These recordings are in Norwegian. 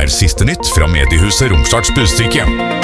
siste nytt fra mediehuset Romsdals Budstikke.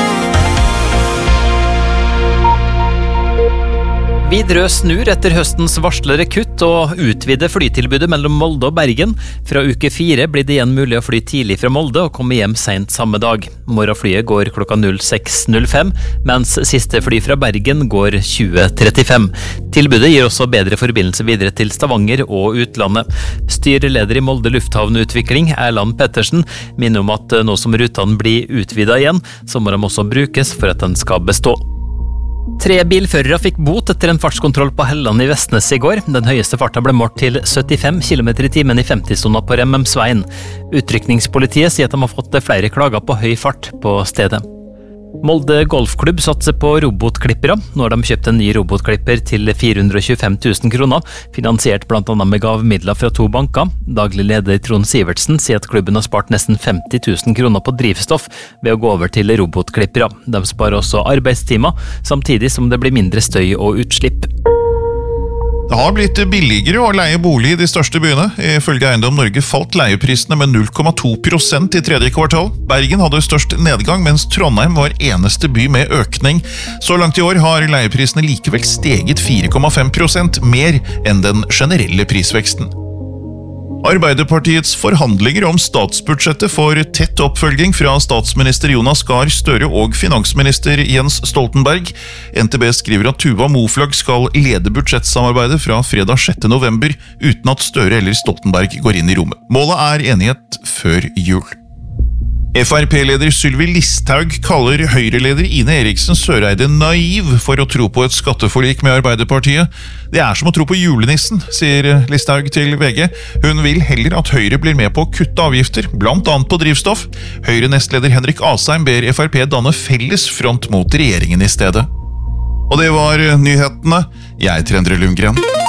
Widerøe snur etter høstens varslede kutt og utvider flytilbudet mellom Molde og Bergen. Fra uke 4 blir det igjen mulig å fly tidlig fra Molde og komme hjem sent samme dag. Morgenflyet går klokka 06.05, mens siste fly fra Bergen går 20.35. Tilbudet gir også bedre forbindelse videre til Stavanger og utlandet. Styreleder i Molde Lufthavnutvikling, Erland Pettersen, minner om at nå som rutene blir utvidet igjen, så må de også brukes for at den skal bestå. 3 bilførere fikk bot etter en fartskontroll på Helland i Vestnes i går. Den høyeste farta ble målt til 75 km i timen i 50-sona på Remmemsveien. Utrykningspolitiet sier at de har fått flere klager på høy fart på stedet. Molde Golfklubb satser på robotklippere. Nå har de kjøpt en ny robotklipper til 425 000 kroner, finansiert blant annet med gavmidler fra 2 banker. Daglig leder Trond Sivertsen sier at klubben har spart nesten 50 000 kroner på drivstoff ved å gå over til robotklippere. De sparer også arbeidstimer, samtidig som det blir mindre støy og utslipp. Det har blitt billigere å leie bolig i de største byene. Ifølge Eiendom Norge falt leieprisene med 0,2% i tredje kvartal. Bergen hadde størst nedgang, mens Trondheim var eneste by med økning. Så langt i år har leieprisene likevel steget 4,5%, mer enn den generelle prisveksten. Arbeiderpartiets forhandlinger om statsbudsjettet får tett oppfølging fra statsminister Jonas Gahr Støre og finansminister Jens Stoltenberg. NTB skriver at Tuva Moflag skal lede budsjettsamarbeidet fra fredag 6. november, uten at Støre eller Stoltenberg går inn i rommet. Målet er enighet før jul. FrP-leder Sylvi Listhaug kaller Høyre-leder Ine Eriksen Søreide naiv for å tro på et skatteforlik med Arbeiderpartiet. Det er som å tro på julenissen, sier Listhaug til VG. Hun vil heller at Høyre blir med på å kutte avgifter, blant annet på drivstoff. Høyre-nestleder Henrik Asheim ber FrP danne felles front mot regjeringen i stedet. Og det var nyhetene. Jeg heter Endre Lundgren.